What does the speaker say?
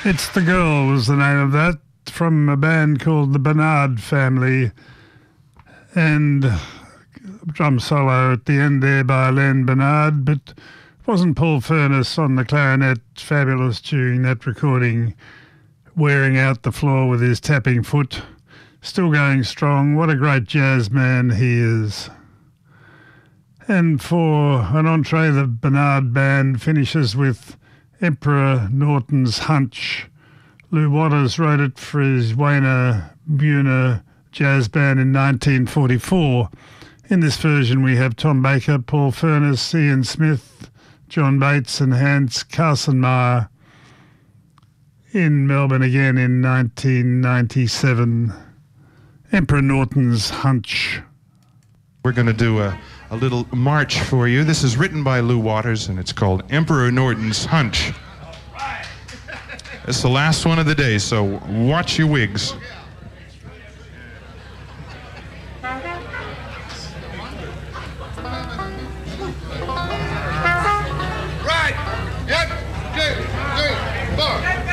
It's the Girl was the name of that, from a band called the Bernard Family, and drum solo at the end there by Len Bernard, but it wasn't Paul Furness on the clarinet, fabulous during that recording, wearing out the floor with his tapping foot, still going strong. What a great jazz man he is. And for an entree, the Bernard Band finishes with Emperor Norton's Hunch. Lou Waters wrote it for his Wayner Buhner jazz band in 1944. In this version we have Tom Baker, Paul Furness, Ian Smith, John Bates and Hans Carsenmeyer in Melbourne again in 1997. Emperor Norton's Hunch. We're going to do a little march for you. This is written by Lou Waters, and it's called Emperor Norton's Hunch. It's the last one of the day, so watch your wigs.